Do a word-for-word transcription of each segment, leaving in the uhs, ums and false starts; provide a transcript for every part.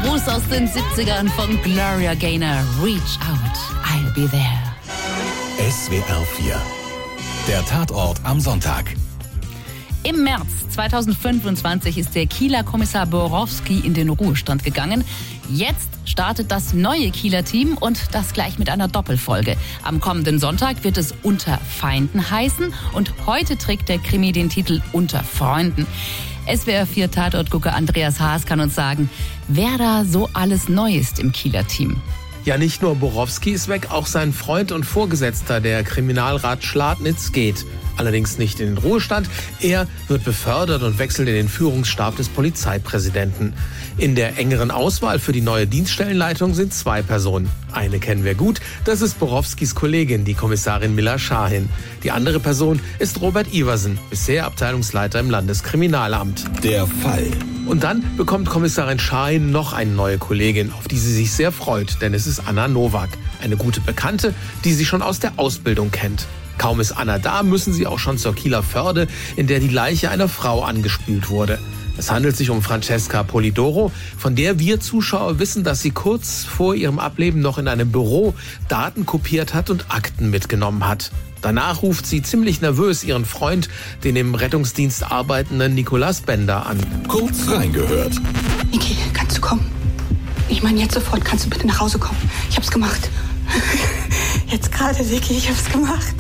Gruß aus den siebzigern von Gloria Gaynor. Reach out, I'll be there. S W R vier. Der Tatort am Sonntag. Im März zweitausendfünfundzwanzig ist der Kieler Kommissar Borowski in den Ruhestand gegangen. Jetzt startet das neue Kieler Team und das gleich mit einer Doppelfolge. Am kommenden Sonntag wird es Unter Feinden heißen und heute trägt der Krimi den Titel Unter Freunden. S W R vier Tatortgucker Andreas Haas kann uns sagen, wer da so alles neu ist im Kieler Team. Ja, nicht nur Borowski ist weg, auch sein Freund und Vorgesetzter, der Kriminalrat Schladnitz, geht. Allerdings nicht in den Ruhestand. Er wird befördert und wechselt in den Führungsstab des Polizeipräsidenten. In der engeren Auswahl für die neue Dienststellenleitung sind zwei Personen. Eine kennen wir gut, das ist Borowskis Kollegin, die Kommissarin Mila Schahin. Die andere Person ist Robert Iversen, bisher Abteilungsleiter im Landeskriminalamt. Der Fall. Und dann bekommt Kommissarin Schahin noch eine neue Kollegin, auf die sie sich sehr freut, denn es ist Anna Nowak, eine gute Bekannte, die sie schon aus der Ausbildung kennt. Kaum ist Anna da, müssen sie auch schon zur Kieler Förde, in der die Leiche einer Frau angespült wurde. Es handelt sich um Francesca Polidoro, von der wir Zuschauer wissen, dass sie kurz vor ihrem Ableben noch in einem Büro Daten kopiert hat und Akten mitgenommen hat. Danach ruft sie ziemlich nervös ihren Freund, den im Rettungsdienst arbeitenden Nicolas Bender, an. Kurz reingehört. Niki, kannst du kommen? Ich meine, jetzt sofort kannst du bitte nach Hause kommen. Ich hab's gemacht. Jetzt gerade, Niki, ich hab's gemacht.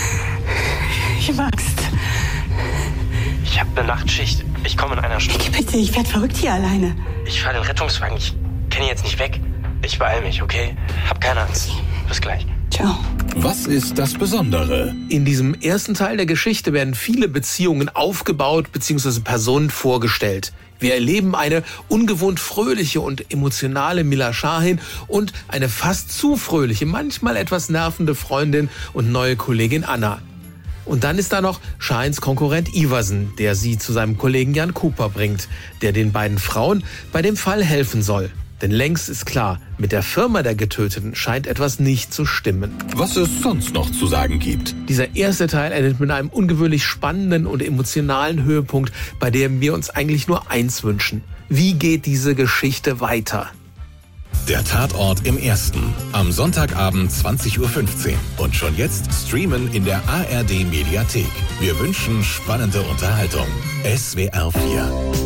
Ich hab Angst. Ich hab eine Nachtschicht. Ich komme in einer Stunde. Niki, bitte, ich werd verrückt hier alleine. Ich fahr den Rettungswagen. Ich kann jetzt nicht weg. Ich beeil mich, okay? Hab keine Angst. Bis gleich. Ciao. Was ist das Besondere? In diesem ersten Teil der Geschichte werden viele Beziehungen aufgebaut bzw. Personen vorgestellt. Wir erleben eine ungewohnt fröhliche und emotionale Mila Schahin und eine fast zu fröhliche, manchmal etwas nervende Freundin und neue Kollegin Anna. Und dann ist da noch Schahins Konkurrent Iversen, der sie zu seinem Kollegen Jan Cooper bringt, der den beiden Frauen bei dem Fall helfen soll. Denn längst ist klar, mit der Firma der Getöteten scheint etwas nicht zu stimmen. Was es sonst noch zu sagen gibt. Dieser erste Teil endet mit einem ungewöhnlich spannenden und emotionalen Höhepunkt, bei dem wir uns eigentlich nur eins wünschen. Wie geht diese Geschichte weiter? Der Tatort im Ersten. Am Sonntagabend zwanzig Uhr fünfzehn. Und schon jetzt streamen in der A R D Mediathek. Wir wünschen spannende Unterhaltung. S W R vier.